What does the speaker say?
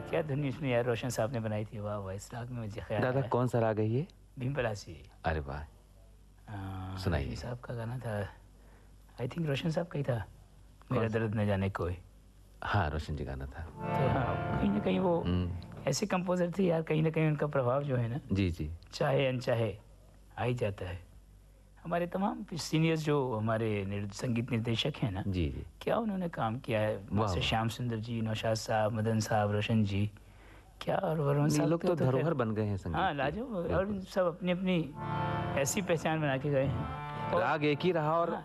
क्या धुन इसमें यार रोशन साहब ने बनाई थी, वाह वाह। इस राग में मुझे ख्याल दादा है कौन सा राग है ये? भीम पलासी। अरे वाह, सुनाइए। रोशन साहब का गाना था, आई थिंक रोशन साहब का ही था, मेरा सा? दर्द न जाने कोई। हाँ, रोशन जी गाना था। तो हाँ, कहीं ना कहीं वो ऐसे कंपोजर थे यार, कहीं ना कहीं उनका प्रभाव जो है ना, जी जी, चाहे अनचाहे आ ही जाता है। हमारे तमाम सीनियर्स जो हमारे संगीत निर्देशक हैं ना, जी जी, क्या उन्होंने काम किया है, जैसे श्याम सुंदर जी, नौशाद साहब, मदन साहब, रोशन जी, क्या, और वरुण साहब लोग तो धरोहर बन गए हैं संगीत। हाँ, लाजो, और सब अपनी अपनी ऐसी पहचान बना के गए हैं। राग एक ही रहा और